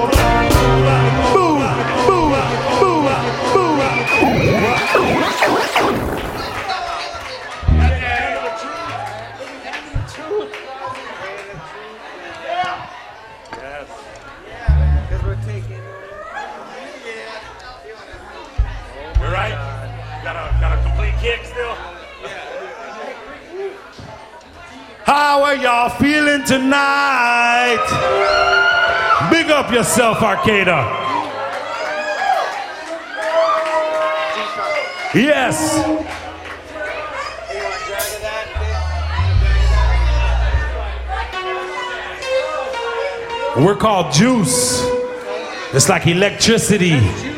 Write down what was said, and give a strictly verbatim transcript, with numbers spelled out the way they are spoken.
How are y'all feeling tonight? Big up yourself, Arcata. Yes. We're called Juice. It's like electricity.